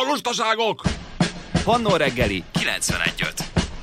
lustaságok! Pannó reggeli 91.5.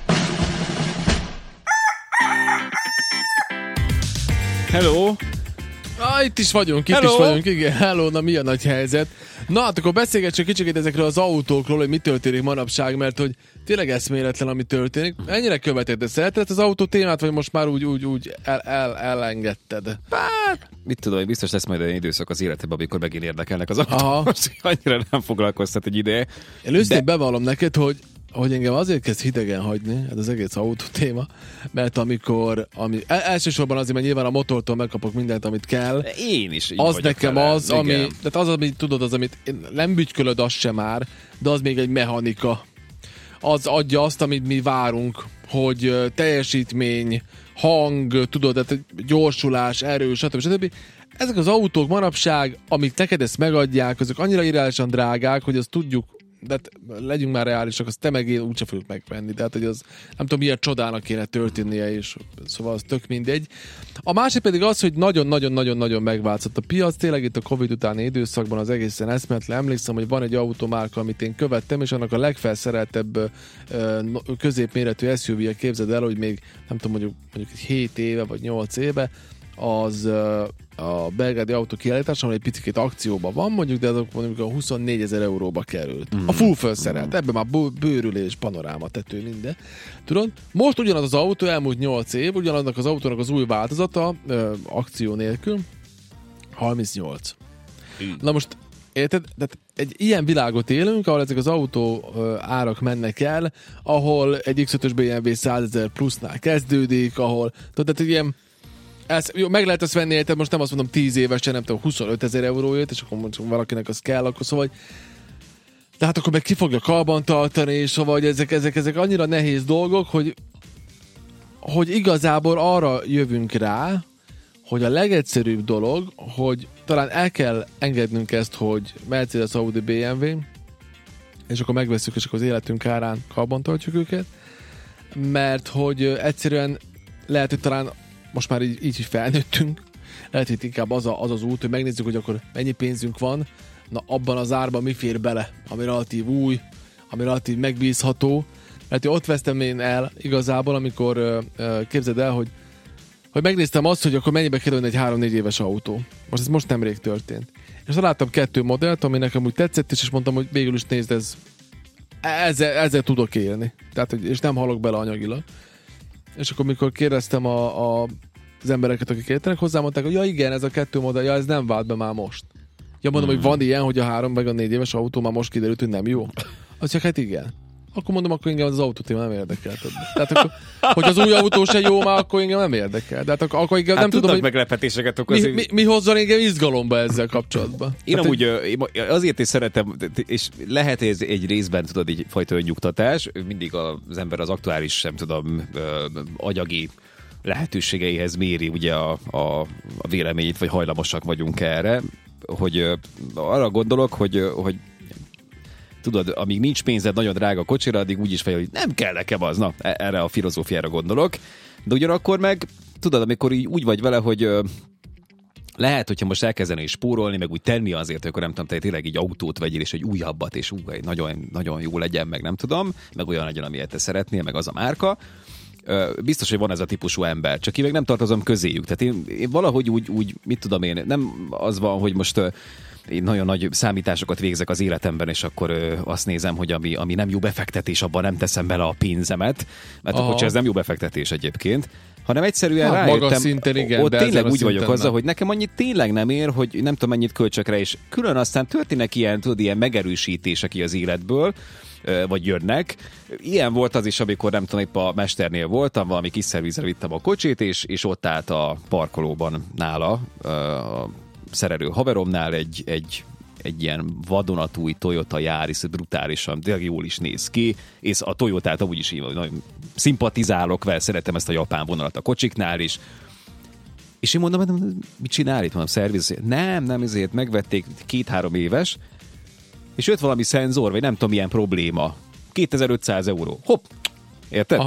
Hello! Itt is vagyunk, igen. Hello, na mi a nagy helyzet? Na hát akkor beszélgessünk kicsit ezekről az autókról, hogy mi történik manapság, mert hogy tényleg eszméletlen, ami történik. Ennyire követed, de szereted az autó témát, vagy most már úgy elengedted? Bár, mit tudom, hogy biztos lesz majd egy időszak az életedben, amikor megint érdekelnek az autók. Most annyira nem foglalkoztat egy ideje. Én őszintén bevallom neked, hogy engem azért kezd hidegen hagyni, ez az egész autó téma, mert elsősorban azért, mert nyilván a motortól megkapok mindent, amit kell. Én is. Az nekem vele. Tehát az, amit tudod, az, amit nem bütykölöd, az sem már, de az még egy mechanika. Az adja azt, amit mi várunk, hogy teljesítmény, hang, tudod, tehát gyorsulás, erő, stb. Ezek az autók manapság, amik neked ezt megadják, azok annyira irányosan drágák, hogy azt tudjuk, de legyünk már reálisak, azt te meg én úgyse fogjuk megvenni. Tehát, hogy az nem tudom, milyen csodának kéne történnie, és szóval az tök mindegy. A másik pedig az, hogy nagyon-nagyon-nagyon megváltozott a piac. Tényleg itt a Covid utáni időszakban az egészen eszméletlen. Emlékszem, hogy van egy automárka, amit én követtem, és annak a legfelszereltebb középméretű SUV-je, képzeld el, hogy még nem tudom, mondjuk 7 éve vagy 8 éve, az a belgrádi autó kiállítás, ahol egy picit akcióban van, mondjuk, de azok mondjuk a 24 000 euróba került. A full felszerelt, ebben már bőrülés, panoráma, tető, minden. Tudod? Most ugyanaz az autó, elmúlt 8 év, ugyanaznak az autónak az új változata, akció nélkül, 38. Na most, érted? Tehát egy ilyen világot élünk, ahol ezek az autó árak mennek el, ahol egy X5-ös BMW 100 000 plusznál kezdődik, ahol, tudod, tehát ilyen jó, meg lehet ezt venni, most nem azt mondom 10 évesen, nem tudom, 25 000 euróért, és akkor mondjuk valakinek az kell, akkor szóval, de hát akkor meg ki fogja karban tartani, és szóval, hogy ezek annyira nehéz dolgok, hogy igazából arra jövünk rá, hogy a legegyszerűbb dolog, hogy talán el kell engednünk ezt, hogy Mercedes, Audi, BMW, és akkor megveszünk, és akkor az életünk árán karban tartjuk őket, mert hogy egyszerűen lehet, hogy talán most már így felnőttünk, lehet, hogy inkább az az út, hogy megnézzük, hogy akkor mennyi pénzünk van, na abban az árban mi fér bele, ami relatív új, ami relatív megbízható. Mert ott vesztem én el igazából, amikor képzeld el, hogy megnéztem azt, hogy akkor mennyibe kerülne egy 3-4 éves autó. Most nemrég történt. És láttam 2 modellt, ami nekem úgy tetszett, és mondtam, hogy végül is nézd, ezzel tudok élni. Tehát, és nem halok bele anyagilag. És akkor, mikor kérdeztem az embereket, akik értenek hozzá, mondták, hogy ja igen, ez a 2 modell, ja, ez nem vált be már most. Ja, mondom, hogy van ilyen, hogy a 3 meg a 4 éves autó már most kiderült, hogy nem jó. Azt csak hát igen. Akkor mondom, akkor engem az autótéma nem érdekel többet. Tehát akkor, hogy az új autó se jó már, akkor engem nem érdekel. Tehát akkor engem nem tudom, hogy meglepetéseket okozni. Mi hozzon engem izgalomba ezzel kapcsolatban. Én amúgy azért is szeretem, és lehet ez egy részben, tudod, egy fajta önnyugtatás. Mindig az ember az aktuális, nem tudom, agyagi lehetőségeihez méri ugye a véleményét, vagy hajlamosak vagyunk erre, hogy arra gondolok, hogy tudod, amíg nincs pénzed nagyon drága kocsira, addig úgyis fel, hogy nem kell nekem az. Na, erre a filozófiára gondolok. De ugyanakkor meg, tudod, amikor így úgy vagy vele, hogy lehet, hogyha most elkezdenél spórolni, meg úgy tenni azért, hogy akkor nem tudom, te tényleg így autót vegyél, és egy újabbat, és nagyon, nagyon jó legyen, meg nem tudom, meg olyan legyen, amilyet te szeretnél, meg az a márka. Biztos, hogy van ez a típusú ember, csak én meg nem tartozom közéjük. Tehát én valahogy úgy, mit tudom én, nem az van, hogy most én nagyon nagy számításokat végzek az életemben, és akkor azt nézem, hogy ami nem jó befektetés, abban nem teszem bele a pénzemet, mert a kocsi ez nem jó befektetés egyébként, hanem egyszerűen rájöttem, szinten, igen, ott tényleg úgy vagyok azzal, nem. hogy nekem annyit tényleg nem ér, hogy nem tudom mennyit költsök rá, és külön aztán történnek ilyen megerősítések az életből, vagy jönnek. Ilyen volt az is, amikor nem tudom, épp a mesternél voltam, valami kis szervizre vittem a kocsit, és ott állt a parkolóban nála, a szerelő haveromnál egy ilyen vadonatúj Toyota Yaris, brutálisan, tényleg jól is néz ki, és a Toyotát amúgy is nagyon szimpatizálok vele, szeretem ezt a japán vonalat a kocsiknál is. És én mondom, mit csinál itt? Mondom, szerviz? Nem, ezért megvették 2-3 éves, és jött valami szenzor, vagy nem tudom, milyen probléma. 2500 euró. Hopp! Érted? Aha.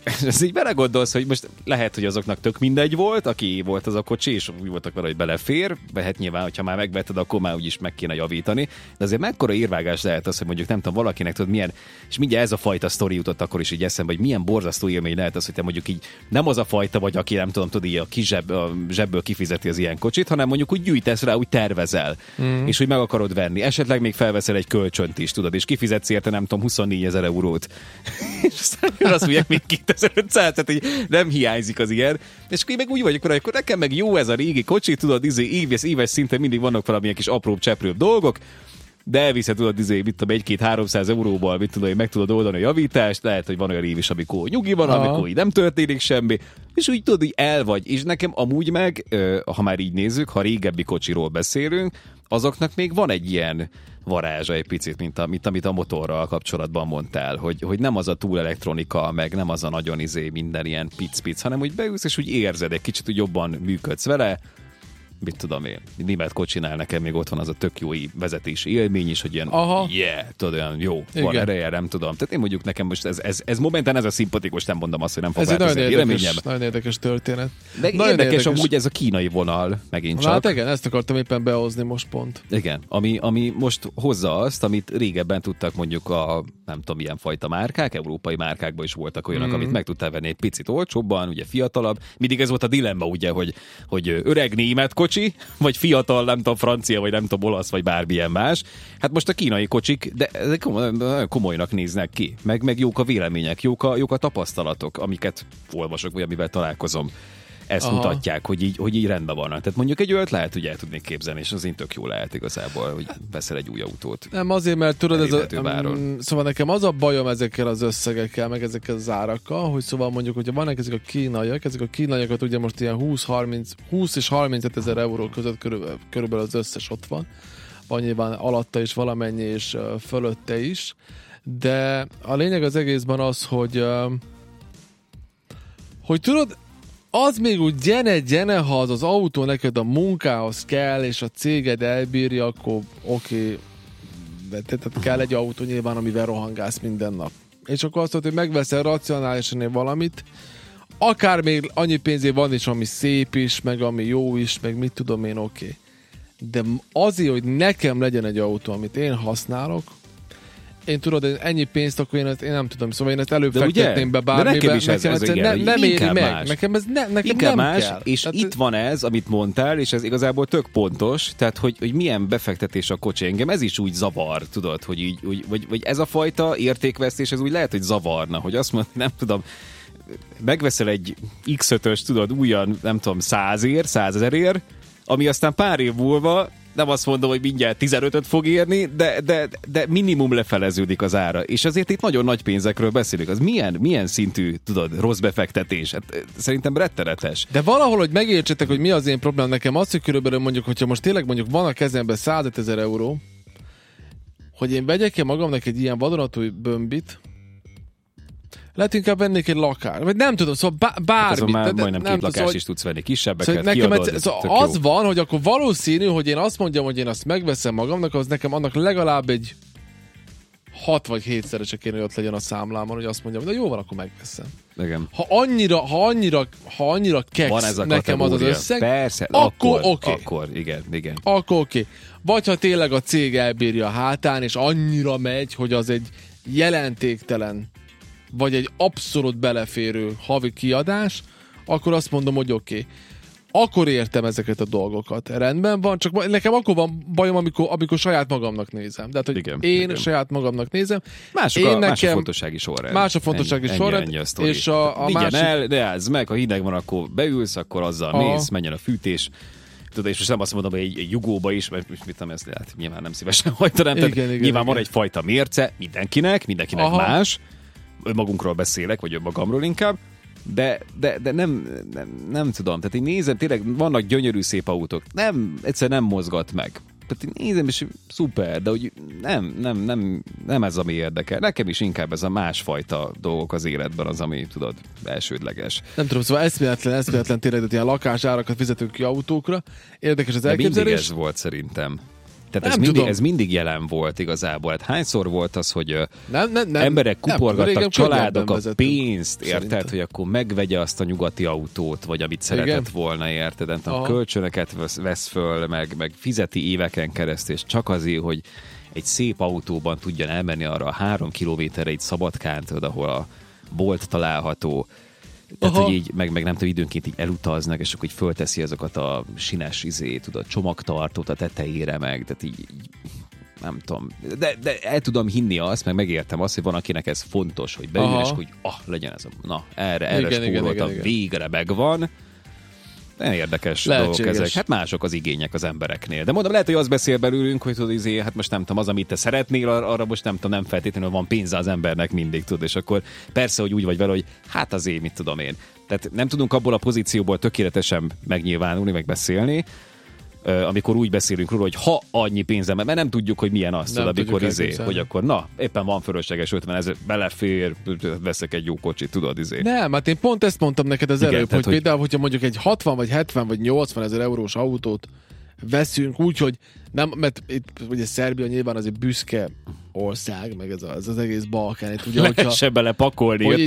Ez így belegondolsz, hogy most lehet, hogy azoknak tök mindegy volt, aki volt az a kocsi, és úgy voltak vele, hogy belefér, hát nyilván, hogyha már megvetted, akkor már úgyis meg kéne javítani. De azért mekkora írvágás lehet az, hogy mondjuk nem tudom, valakinek tudod milyen, és mindjárt ez a fajta sztori jutott akkor is így eszembe, hogy milyen borzasztó élmény lehet az, hogy te mondjuk így nem az a fajta vagy, aki nem tudom, tudod, így a zsebből kifizeti az ilyen kocsit, hanem mondjuk úgy gyűjtesz rá, úgy tervezel, és úgy meg akarod venni. Esetleg még felveszel egy kölcsönt is, tudod, és kifizetsz érte, nem tudom, 24 000 eurót. És aztán jön azt mondják, még 2500, tehát hogy nem hiányzik az ilyen. És akkor én meg úgy vagyok, hogy akkor nekem meg jó ez a régi kocsi, tudod, éves szinten mindig vannak valamilyen kis apróbb, cseprőbb dolgok, de elviszed, tudod, mit tudom, 1-2-300 euróból, mit tudom, meg tudod oldani a javítást, lehet, hogy van olyan év is, amikor nyugi van, amikor így nem történik semmi, és úgy tudod, így el vagy. És nekem amúgy meg, ha már így nézzük, ha régebbi kocsiról beszélünk, azoknak még van egy ilyen varázsa egy picit, mint amit a motorral kapcsolatban mondtál, hogy nem az a túl elektronika, meg nem az a nagyon minden ilyen pic-pic, hanem úgy beülsz, és úgy érzed, egy kicsit úgy jobban működsz vele. Mit tudom én, német kocsinál nekem még ott van az a tök jó vezetési élmény is, hogy ilyen, tudod, olyan jó, van ereje, nem tudom. Tehát én mondjuk nekem most ez momentán ez a szimpatikus, nem mondom azt, hogy nem fog változni véleményem. Nagyon érdekes történet. De érdekes amúgy ez a kínai vonal megint csak. Hát igen, ezt akartam éppen behozni most pont. Igen, ami most hozza azt, amit régebben tudtak mondjuk a nem tudom, milyen fajta márkák, európai márkákban is voltak olyanok, amit meg tudtál venni egy picit olcsóbban, ugye fiatalabb. Mindig ez volt a dilemma, ugye, hogy öreg német kocsi, vagy fiatal, nem tudom, francia, vagy nem tudom, olasz, vagy bármilyen más. Hát most a kínai kocsik, de komolynak néznek ki. Meg jók a vélemények, jók a tapasztalatok, amiket olvasok, vagy amivel találkozom. Ezt mutatják, hogy így rendben vannak. Tehát mondjuk egy olyat lehet, hogy el tudnék képzelni, és az én tök jó lehet igazából, hogy veszel egy új autót. Nem azért, mert tudod, szóval nekem az a bajom ezekkel az összegekkel, meg ezekkel az árakkal, hogy szóval mondjuk, hogyha vannak ezek a kínaiakat ugye most ilyen 20 és 35 000 euró között körülbelül az összes ott van. Van nyilván alatta is valamennyi, és fölötte is. De a lényeg az egészben az, hogy tudod, az még úgy gyene, ha az autó neked a munkához kell, és a céged elbírja, akkor oké, tehát kell egy autó nyilván, amivel rohangálsz minden nap. És akkor azt mondod, hogy megveszel racionálisan valamit, akár még annyi pénzé van is, ami szép is, meg ami jó is, meg mit tudom én, oké. De azért, hogy nekem legyen egy autó, amit én használok, én tudod, ennyi pénzt, akkor én nem tudom, szóval én ezt előbb fektetném be bármibe. De nekem is nem éri meg. Más. Nekem inkább nem más, kell. És tehát itt van ez, amit mondtál, és ez igazából tök pontos, tehát hogy milyen befektetés a kocsi. Engem ez is úgy zavar, tudod, hogy így, vagy ez a fajta értékvesztés, ez úgy lehet, hogy zavarna, hogy azt mondom, nem tudom, megveszel egy X5-ös, tudod, újan, nem tudom, 100 000-ért, ami aztán pár év múlva nem azt mondom, hogy mindjárt 15-öt fog érni, de minimum lefeleződik az ára. És azért itt nagyon nagy pénzekről beszélünk. Az milyen szintű, tudod, rossz befektetés? Hát, szerintem rettenetes. De valahol, hogy megértsetek, hogy mi az én problém, nekem az, hogy körülbelül mondjuk, hogyha most tényleg mondjuk van a kezemben 105 000 euró, hogy én vegyek-e magamnak egy ilyen vadonatúj bömbit, lehet inkább vennék egy lakást. Vagy nem tudom, szóval bármit. Már majdnem két lakást is tudsz venni, kisebbeket, szóval kiadod. Szóval az van, hogy akkor valószínű, hogy én azt mondjam, hogy én azt megveszem magamnak, az nekem annak legalább egy 6 vagy 7-szerese kéne, hogy ott legyen a számlámon, hogy azt mondjam, de jó van, akkor megveszem. Igen. Ha annyira keksz nekem az összeg, persze, akkor oké. Akkor, igen. Akkor oké. Vagy ha tényleg a cég elbírja a hátán, és annyira megy, hogy az egy jelentéktelen vagy egy abszolút beleférő havi kiadás, akkor azt mondom, hogy oké. Akkor értem ezeket a dolgokat. Rendben van, csak nekem akkor van bajom, amikor saját magamnak nézem. Tehát, hogy igen. Saját magamnak nézem. Más a fontossági sorrend. Más a fontossági sorrend. És a másik... el, de állsz meg, ha hideg van, akkor beülsz, akkor azzal mész, menjen a fűtés. Tudod, és most nem azt mondom, hogy egy jugóba is, mert mit tudom, ezt hát nyilván nem szívesen hajtanám. Nyilván van egyfajta mérce mindenkinek más. Önmagunkról beszélek, vagy önmagamról inkább, de nem tudom. Tehát én nézem, tényleg vannak gyönyörű szép autók. Egyszerűen nem mozgat meg. Tehát én nézem, és szuper, de hogy nem ez, ami érdekel. Nekem is inkább ez a másfajta dolgok az életben az, ami, tudod, elsődleges. Nem tudom, szóval eszméletlen tényleg, hogy ilyen lakásárakat fizetünk ki autókra. Érdekes az elképzelés. De mindig ez volt szerintem. Tehát ez mindig jelen volt igazából. Hát hányszor volt az, hogy emberek kuporgattak, családok a pénzt, érted, hogy akkor megvegye azt a nyugati autót, vagy amit szeretett volna, érted? A kölcsönöket vesz föl, meg fizeti éveken keresztül, és csak azért, hogy egy szép autóban tudjon elmenni arra a 3 kilométerre egy Szabadkán, ahol a bolt található. Tehát, hogy így, meg nem tudom, időnként így elutaznak, és akkor így fölteszi azokat a sines csomagtartót a tetejére meg, tehát így nem tudom. De el tudom hinni azt, meg megértem azt, hogy van, akinek ez fontos, hogy beüljön, és hogy legyen ez erre spóroltam, végre megvan. Nagyon érdekes dolgok ezek. Hát mások az igények az embereknél. De mondom, lehet, hogy az beszél belőlünk, hogy tudod, hát most nem tudom, az, amit te szeretnél, arra most nem tudom, nem feltétlenül van pénze az embernek mindig, tudod, és akkor persze, hogy úgy vagy vele, hogy hát azért, mit tudom én. Tehát nem tudunk abból a pozícióból tökéletesen megnyilvánulni, meg beszélni, amikor úgy beszélünk róla, hogy ha annyi pénzem, mert nem tudjuk, hogy milyen az, tudod, amikor hogy akkor éppen van fölösleges 50 000, belefér, veszek egy jó kocsit, tudod, Nem, hát én pont ezt mondtam neked az előbb, hogy például, hogyha mondjuk egy 60 vagy 70 vagy 80 000 eurós autót veszünk úgy, hogy nem, mert itt ugye Szerbia nyilván azért büszke ország, meg ez az egész Balkán. Lehessen belepakolni.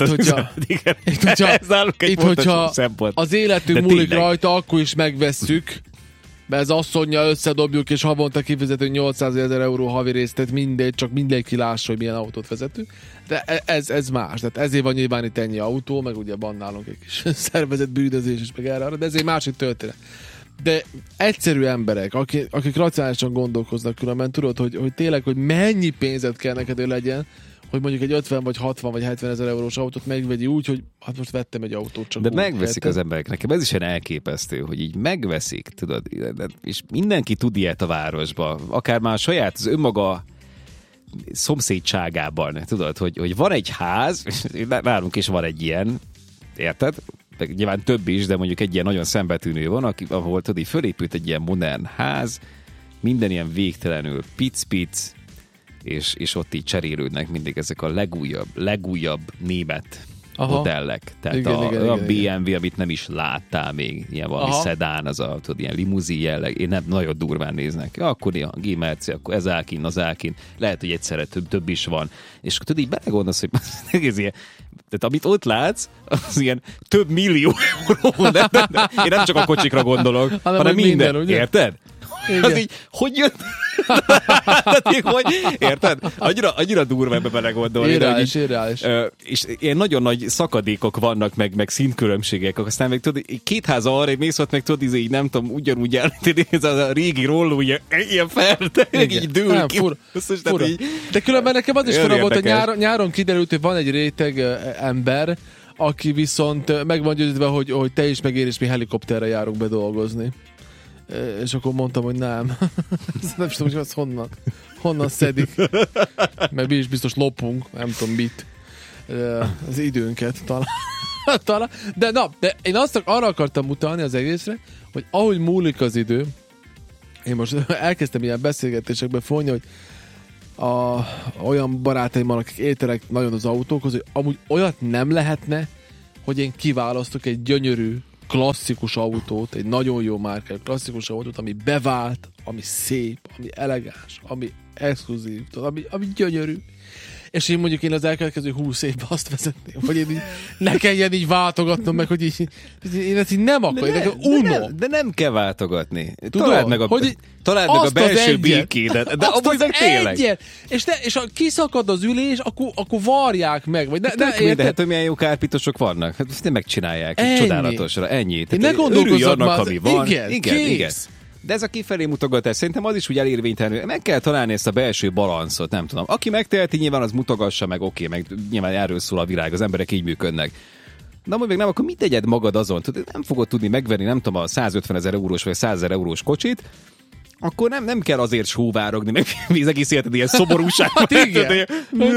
Hogyha az életünk múlik rajta, akkor is megvesszük, mert ez asszonnyal összedobjuk, és havonta kifizetünk 800 000 euró havi részt, tehát mindegy, csak mindenki lássa, hogy milyen autót vezetünk. De ez más. Tehát ezért van nyilván itt ennyi autó, meg ugye van nálunk egy kis szervezett bűnözés is, meg erre, de ez egy másik történet. De egyszerű emberek, akik racionálisan gondolkoznak különben, tudod, hogy tényleg, hogy mennyi pénzed kell neked, hogy legyen, hogy mondjuk egy 50 vagy 60 vagy 70 000 eurós autót megvegyi úgy, hogy hát most vettem egy autót csak. De megveszik az emberek. Nekem ez is ilyen elképesztő, hogy így megveszik, tudod, és mindenki tud ilyet a városba, akár már a saját az önmaga szomszédságában, tudod, hogy van egy ház, nálunk is van egy ilyen, érted? Nyilván több is, de mondjuk egy ilyen nagyon szembetűnő van, ahol tudod, így fölépült egy ilyen modern ház, minden ilyen végtelenül pic-pic, és ott így cserélődnek mindig ezek a legújabb német modellek. Tehát igen, BMW, amit nem is láttál még, ilyen valami szedán, tudod, ilyen limuzin jelleg, én nem, nagyon durván néznek. Akkor a G-Merci, akkor ez áll az áll lehet, hogy egyszerre több is van. És tudod, így belegondolsz, hogy ez ilyen, tehát amit ott látsz, az ilyen több millió euró. Én nem csak a kocsikra gondolok, hanem minden, érted? Igen. Az így, hogy jött? Érted? Annyira durva ebbe belegondolni. Irreális. És ilyen nagyon nagy szakadékok vannak, meg szintkülönbségek. Aztán meg tudod, két háza arra mész, ott meg tudod, így nem tudom, ugyanúgy ez a régi rolló, ilyen ferde, így dől ki. Fura. De különben nekem az is fura volt, hogy nyáron kiderült, hogy van egy réteg ember, aki viszont meg van győződve, hogy te is megér, és mi helikopterre járunk bedolgozni. És akkor mondtam, hogy nem. Nem tudom, hogy az honnan szedik. Mert mi is biztos lopunk, nem tudom mit. Az időnket talán. De én arra akartam utalni az egészre, hogy ahogy múlik az idő, én most elkezdtem ilyen beszélgetésekbe folyni, hogy olyan barátaimmal, akik értenek nagyon az autókhoz, hogy amúgy olyat nem lehetne, hogy én kiválasztok egy gyönyörű klasszikus autót, egy nagyon jó márka, klasszikus autót, ami bevált, ami szép, ami elegáns, ami exkluzív, ami gyönyörű. És én az elkövetkező 20 évben azt vezetném, hogy én így, ne kelljen így váltogatnom meg, hogy én ezt így nem akarom, de nem kell váltogatni. Találd meg a belső békédet. De abban meg tényleg. És ha kiszakad az ülés, akkor varják meg. Vagy hát, hogy milyen jó kárpitosok vannak. Hát ezt nem megcsinálják. Csodálatosra. Ennyi. Én ne gondolkozzak már. Ami van. Igen. De ez a kifelé mutogatás, szerintem az is úgy elérvénytelenül. Meg kell találni ezt a belső balanszot, nem tudom. Aki megteheti, nyilván az mutogassa meg, oké, meg nyilván erről szól a világ, az emberek így működnek. De amúgy még nem, akkor mit tegyed magad azon? Nem fogod tudni megvenni, nem tudom, a 150 000 eurós vagy 100 000 eurós kocsit, akkor nem kell azért sóvárogni, meg az egész életed ilyen szomorúság. Hát igen.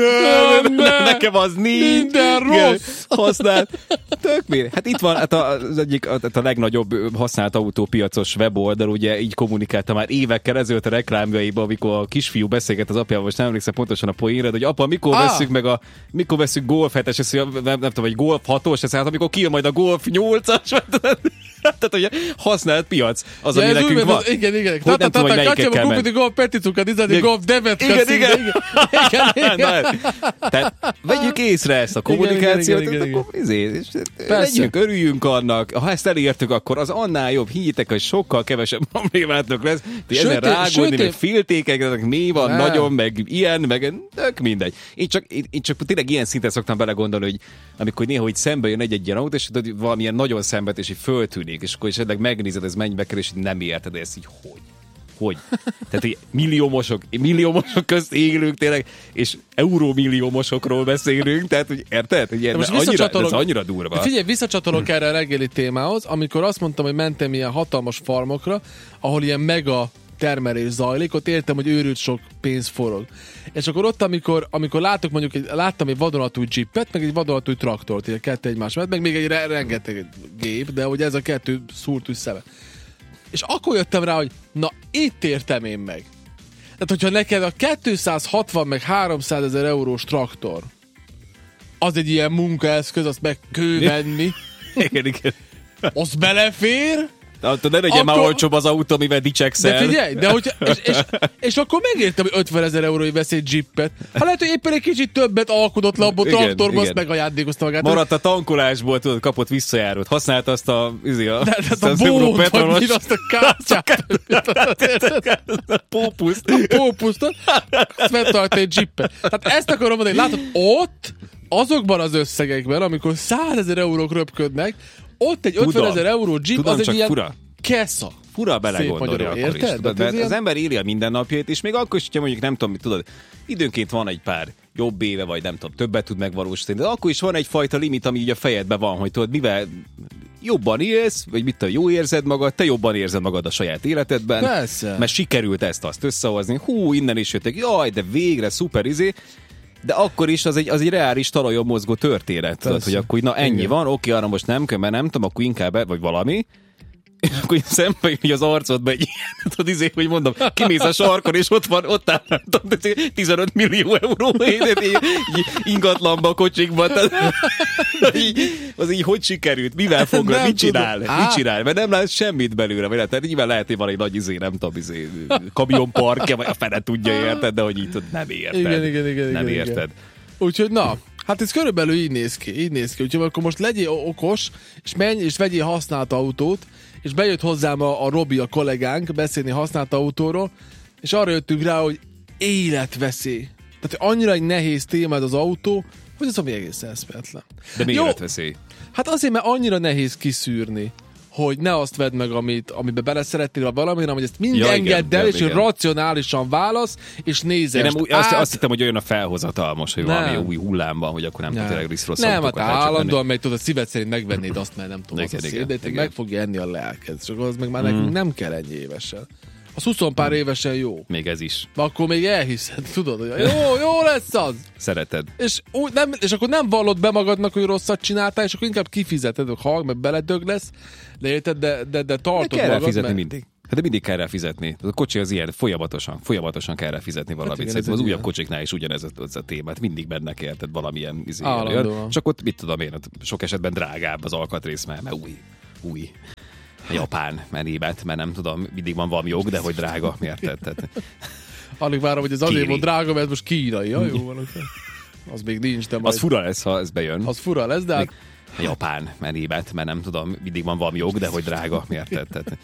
Nekem az nincs. Minden rossz. Használt. Tök miért? Hát itt van az egyik a legnagyobb használt autópiacos weboldal, ugye így kommunikálta már évekkel ezelőtt a reklámjaiban, amikor a kisfiú beszélget az apjával, most nem emlékszem pontosan a poénra, hogy apa, mikor veszünk Golf 7-es, nem tudom, vagy Golf 6-os, hát amikor kijön majd a Golf 8-as, Tehát, hogy használt piac az, ami nekünk van. Igen. Hogy nem tudom, hogy melyikekkel megy. Igen. Tehát vegyük észre ezt a kommunikációt, akkor legyünk, örüljünk annak. Ha ezt elértük, akkor az annál jobb. Higgyétek, hogy sokkal kevesebb problémátok lesz. Ezen rágódni, meg féltékeknek mi van, nagyon, meg ilyen, meg mindegy. Én csak tényleg ilyen szinten szoktam belegondolni, hogy amikor néha így szembe jön egy ilyen autó, és valamilyen nagyon szembet, és így föltűnik, és akkor esetleg megnézed, ez mennyibe kerül, és nem érted, de ezt így hogy? Tehát így milliómosok közt élünk tényleg, és eurómilliómosokról beszélünk, tehát hogy érted? Hogy ez annyira durva. Figyelj, visszacsatolok erre a reggeli témához, amikor azt mondtam, hogy mentem ilyen hatalmas farmokra, ahol ilyen mega termelés zajlik, ott értem, hogy őrült sok pénz forog. És akkor ott, amikor láttam egy vadonatúj jeepet, meg egy vadonatúj traktort, így a kettő egymás mellett, meg még egy rengeteg gép, de hogy ez a kettő szúrt szeme. És akkor jöttem rá, hogy na, itt értem én meg. Tehát, hogyha neked a 260 meg 300 ezer eurós traktor, az egy ilyen munkaeszköz, azt meg kővenni, igen. az belefér, ne legyen már olcsóbb az autó, amivel dicsekszel. De figyelj, és akkor megértem, hogy 50 ezer eurói vesz egy jeepet. Ha lehet, hogy éppen egy kicsit többet alkudott le abból a traktorban, azt megajándékozta magát. Maradt a tankolásból, tudod, kapott visszajárót. Használta azt a bót, vagy mit, azt a kártyát. A pópuszt. Azt vett rajta egy jeepet. Tehát ezt akarom mondani, látod, ott, azokban az összegekben, amikor 100 000 eurók röpködnek, ott egy 50 000 euró jeep, az egy ilyen kesza. Fura belegondolni akkor érted? Is. Tudod, mert az ember éli a mindennapjait, és még akkor is, hogyha mondjuk nem tudom, mit tudod, időnként van egy pár jobb éve, vagy nem tudom, többet tud megvalósítani, de akkor is van egyfajta limit, ami így a fejedben van, hogy tudod, mivel jobban élsz, vagy mit tudom, jó érzed magad, te jobban érzed magad a saját életedben. Persze. Mert sikerült azt összehozni. Innen is jöttek, jaj, de végre, szuper, de akkor is az egy reális talajon mozgó történet. Tudod, hogy akkor na ennyi van, oké, arra most nem kell, mert nem tudom, akkor inkább, vagy valami. És akkor szembe jön az arcodba egy ilyen, tudod, hogy mondom, kimész a sarkon, és ott áll, 15 millió euró ingatlanba, kocsikba. Az így hogy sikerült? Mivel fog? Mit csinál? Mert nem lát semmit belőle. Tehát nyilván lehet, hogy van egy nagy nem tudom, kamionparkja, vagy a fene tudja, érted, de hogy így tudod, nem érted. Igen. Nem érted. Úgyhogy na, hát ez körülbelül így néz ki. Úgyhogy akkor most legyél okos, és menj, és vegyél használt autót, és bejött hozzám a Robi, a kollégánk beszélni használt autóról, és arra jöttünk rá, hogy életveszély. Tehát annyira egy nehéz téma az autó, hogy ez ami egészen eszméletlen. De mi életveszély? Hát azért, mert annyira nehéz kiszűrni, hogy ne azt vedd meg, amiben beleszerettél, vagy valami, hanem hogy ezt mind engedd el, és racionálisan válasz, és nézzel. Azt hittem, hogy olyan a felhozatalmas, hogy valami új hullám van, hogy akkor nem tud tényleg rossz nem, hát állandóan megy, tudod, szíved szerint megvennéd azt, mert nem tudom, az a szél, de meg fogja enni a lelked. Csak az meg már nekünk nem kell ennyi évesen. Az 20 pár évesen jó. Még ez is. Akkor még elhiszed, tudod, hogy jó lesz az. Szereted. És akkor nem vallod be magadnak, hogy rosszat csináltál, és akkor inkább kifizeted, hogy hallg, mert beledög lesz, de érted, de tartod de kell magad. Fizetni mindig. Hát de mindig kell rá fizetni. A kocsi az ilyen, folyamatosan kell rá fizetni valamit. Hát szerintem az újabb kocsiknál is ugyanez a témát. Mindig bennek érted valamilyen csak ott mit tudom én, sok esetben drágább az alkatrész, mert új. Japán, mert nem tudom, mindig van valami jog, de hogy drága, miért tetted? Alig várom, hogy ez azért volt drága, mert most kínai. Ja, jó van, az még nincs, de majd... Az fura lesz, ha ez bejön. Az fura lesz, de hát... Japán, mert nem tudom, mindig van valami jog, de hogy drága, miért tetted?